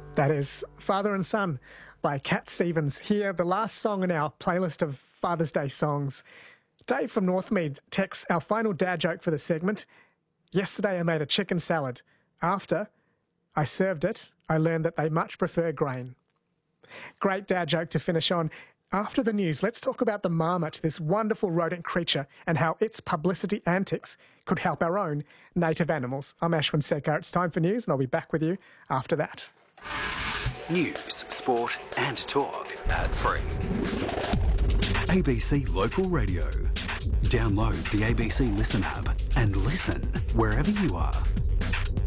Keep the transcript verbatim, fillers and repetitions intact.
That is Father and Son by Cat Stevens. Here, the last song in our playlist of Father's Day songs. Dave from Northmead texts our final dad joke for the segment. Yesterday I made a chicken salad. After I served it, I learned that they much prefer grain. Great dad joke to finish on. After the news, let's talk about the marmot, this wonderful rodent creature, and how its publicity antics could help our own native animals. I'm Ashwin Sekar. It's time for news, and I'll be back with you after that. News, sport and talk. Ad free. A B C Local Radio. Download the A B C Listen app and listen wherever you are.